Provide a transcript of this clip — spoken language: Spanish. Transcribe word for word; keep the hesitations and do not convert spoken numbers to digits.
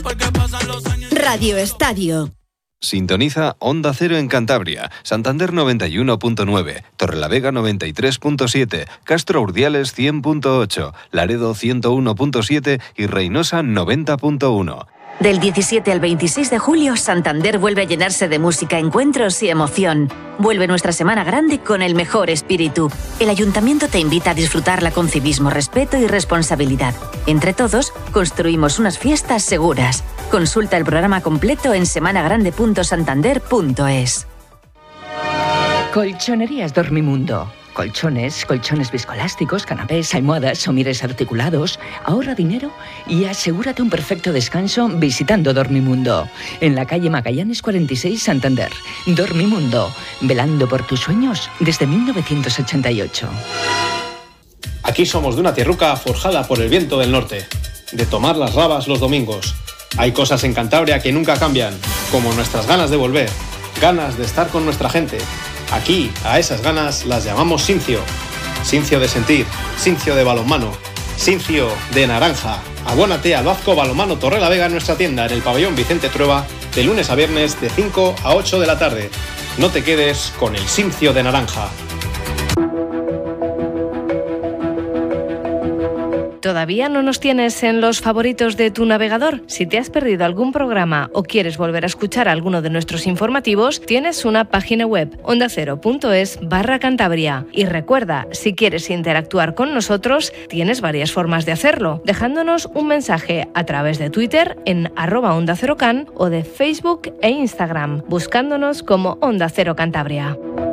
Radio Estadio. Sintoniza Onda Cero en Cantabria, Santander noventa y uno punto nueve, Torrelavega noventa y tres punto siete, Castro Urdiales cien punto ocho, Laredo ciento uno punto siete y Reynosa noventa punto uno. Del diecisiete al veintiséis de julio, Santander vuelve a llenarse de música, encuentros y emoción. Vuelve nuestra Semana Grande con el mejor espíritu. El Ayuntamiento te invita a disfrutarla con civismo, respeto y responsabilidad. Entre todos, construimos unas fiestas seguras. Consulta el programa completo en semanagrande punto santander punto es. Colchonerías Dormimundo. Colchones, colchones viscoelásticos, canapés, almohadas, somires articulados. Ahorra dinero y asegúrate un perfecto descanso visitando Dormimundo. En la calle Magallanes cuarenta y seis, Santander. Dormimundo, velando por tus sueños desde mil novecientos ochenta y ocho. Aquí somos de una tierruca forjada por el viento del norte, de tomar las rabas los domingos. Hay cosas en Cantabria que nunca cambian, como nuestras ganas de volver, ganas de estar con nuestra gente. Aquí, a esas ganas las llamamos Sincio. Sincio de sentir, Sincio de balonmano, Sincio de naranja. Abónate al Vasco Balonmano Torrelavega en nuestra tienda en el pabellón Vicente Trueba de lunes a viernes de cinco a ocho de la tarde. No te quedes con el Sincio de naranja. ¿Todavía no nos tienes en los favoritos de tu navegador? Si te has perdido algún programa o quieres volver a escuchar alguno de nuestros informativos, tienes una página web, ondacero.es barra Cantabria. Y recuerda, si quieres interactuar con nosotros, tienes varias formas de hacerlo, dejándonos un mensaje a través de Twitter en arroba Onda Cero Can o de Facebook e Instagram, buscándonos como Onda Cero Cantabria.